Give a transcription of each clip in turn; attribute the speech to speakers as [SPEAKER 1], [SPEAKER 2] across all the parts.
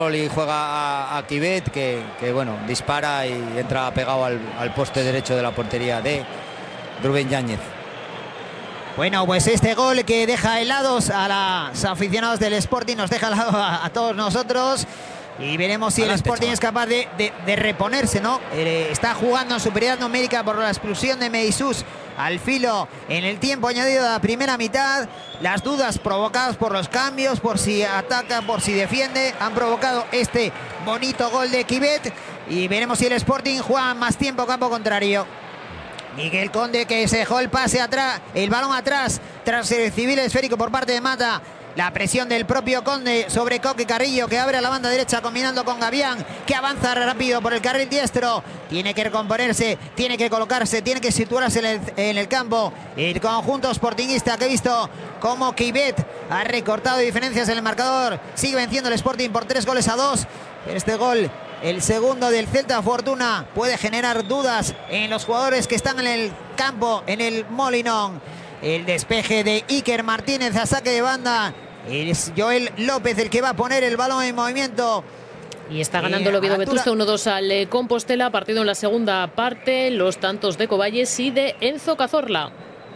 [SPEAKER 1] y juega a Kibet, que bueno, dispara y entra pegado al poste derecho de la portería de Rubén Yáñez.
[SPEAKER 2] Bueno, pues este gol que deja helados a los aficionados del Sporting, nos deja helado a todos nosotros. Y veremos si el Sporting es capaz de reponerse, ¿no? Está jugando en superioridad numérica por la expulsión de Meisús al filo en el tiempo añadido de la primera mitad. Las dudas provocadas por los cambios, por si ataca, por si defiende, han provocado este bonito gol de Kibet. Y veremos si el Sporting juega más tiempo campo contrario. Miguel Conde, que se dejó el pase atrás, el balón atrás, tras recibir el esférico por parte de Mata. La presión del propio Conde sobre Coque Carrillo, que abre a la banda derecha combinando con Gavián, que avanza rápido por el carril diestro. Tiene que recomponerse, tiene que colocarse, tiene que situarse en el campo. El conjunto sportinguista, que he visto como Kibet ha recortado diferencias en el marcador. Sigue venciendo el Sporting por 3-2. Este gol, el segundo del Celta Fortuna, puede generar dudas en los jugadores que están en el campo, en el Molinón. El despeje de Iker Martínez a saque de banda. Es Joel López el que va a poner el balón en movimiento.
[SPEAKER 3] Y está ganando el Oviedo Vetusta 1-2 al Compostela. Partido en la segunda parte. Los tantos de Coballes y de Enzo Cazorla.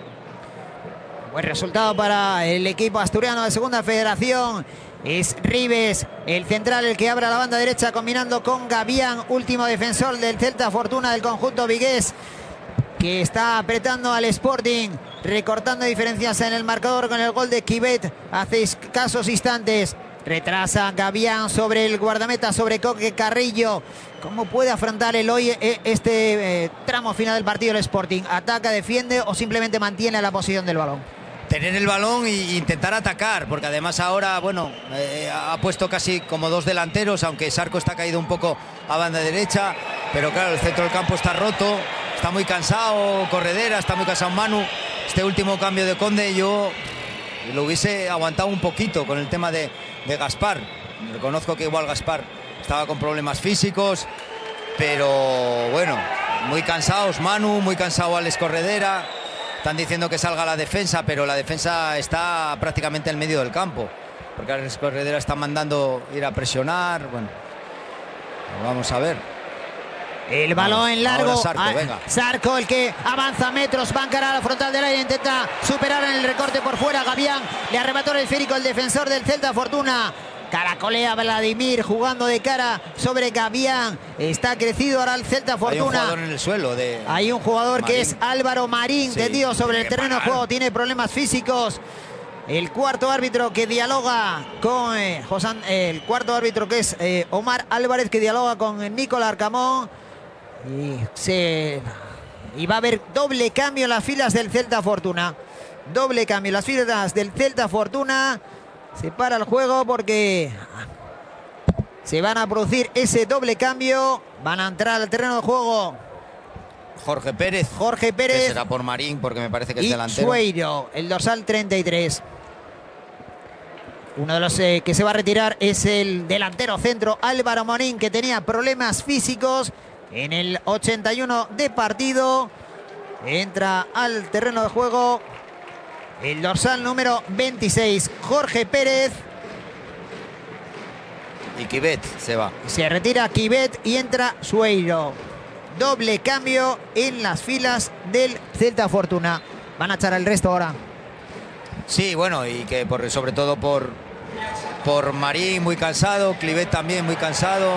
[SPEAKER 2] Buen resultado para el equipo asturiano de Segunda Federación. Es Ribes, el central, el que abre a la banda derecha combinando con Gavián, último defensor del Celta Fortuna del conjunto vigués, que está apretando al Sporting, recortando diferencias en el marcador con el gol de Kibet hace escasos instantes. Retrasa Gavián sobre el guardameta, sobre Coque Carrillo. ¿Cómo puede afrontar el hoy este tramo final del partido el Sporting? ¿Ataca, defiende o simplemente mantiene la posición del balón?
[SPEAKER 1] Tener el balón e intentar atacar, porque además ahora, bueno, ha puesto casi como dos delanteros, aunque Sarco está caído un poco a banda derecha, pero claro, el centro del campo está roto, está muy cansado Corredera, está muy cansado Manu. Este último cambio de Conde yo lo hubiese aguantado un poquito con el tema de Gaspar. Reconozco que igual Gaspar estaba con problemas físicos, pero bueno, muy cansados Manu, muy cansado Alex Corredera. Están diciendo que salga la defensa, pero la defensa está prácticamente en medio del campo, porque Alex Corredera está mandando ir a presionar. Bueno, vamos a ver.
[SPEAKER 2] El balón en largo.
[SPEAKER 1] Sarco, venga.
[SPEAKER 2] Sarco, el que avanza metros, va a encarar a la frontal del área, intenta superar en el recorte por fuera. Gavián le arrebató el esférico el defensor del Celta Fortuna. Caracolea Vladimir jugando de cara sobre Gavián. Está crecido ahora el Celta Fortuna.
[SPEAKER 1] Hay un jugador en el suelo.
[SPEAKER 2] Hay un jugador
[SPEAKER 1] Marín,
[SPEAKER 2] que es Álvaro Marín, sí, tendido sobre el terreno de juego. Tiene problemas físicos. El cuarto árbitro que dialoga con el cuarto árbitro que es Omar Álvarez, que dialoga con Nicolás Arcamón. Y va a haber doble cambio en las filas del Celta Fortuna. Doble cambio en las filas del Celta Fortuna. Se para el juego porque se van a producir ese doble cambio. Van a entrar al terreno de juego
[SPEAKER 1] Jorge Pérez. Que será por Marín, porque me parece que es delantero.
[SPEAKER 2] Sueiro, el dorsal 33. Uno de los que se va a retirar es el delantero centro Álvaro Marín, que tenía problemas físicos en el 81 de partido. Entra al terreno de juego el dorsal número 26, Jorge Pérez.
[SPEAKER 1] Y Kibet se va.
[SPEAKER 2] Se retira Kibet y entra Sueiro. Doble cambio en las filas del Celta Fortuna. Van a echar al resto ahora.
[SPEAKER 1] Sí, bueno, y que sobre todo por Marín, muy cansado. Kibet también muy cansado.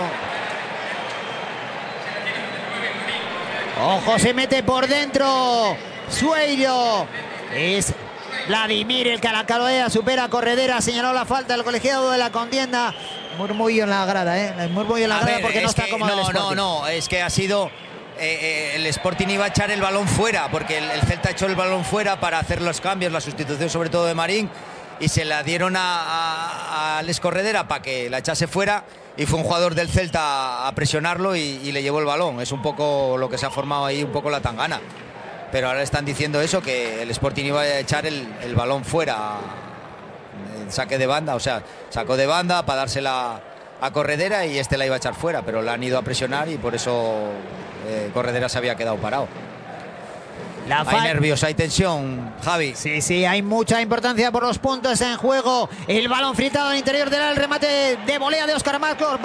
[SPEAKER 2] Ojo, se mete por dentro Sueiro. Es Vladimir el que a la calodea supera a Corredera. Señaló la falta del colegiado de la contienda. Murmullo en la grada, murmullo en la grada porque no está cómodo el Sporting.
[SPEAKER 1] No, es que ha sido... el Sporting iba a echar el balón fuera, porque el Celta echó el balón fuera para hacer los cambios, la sustitución sobre todo de Marín, y se la dieron a Alex Corredera para que la echase fuera, y fue un jugador del Celta a presionarlo y le llevó el balón. Es un poco lo que se ha formado ahí, un poco la tangana. Pero ahora están diciendo eso, que el Sporting iba a echar el balón fuera, el saque de banda, o sea, sacó de banda para dársela a Corredera y la iba a echar fuera, pero la han ido a presionar y por eso Corredera se había quedado parado. Hay nervios, hay tensión, Javi.
[SPEAKER 2] Sí, hay mucha importancia por los puntos en juego. El balón fritado al interior del área, el remate de volea de Óscar Marcos.